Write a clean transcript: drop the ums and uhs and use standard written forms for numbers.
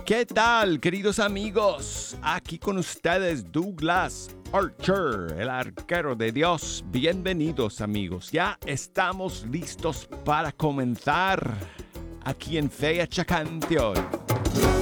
¿Qué tal, queridos amigos? Aquí con ustedes Douglas Archer, el arquero de Dios. Bienvenidos, amigos. Ya estamos listos para comenzar aquí en Fecha Canción.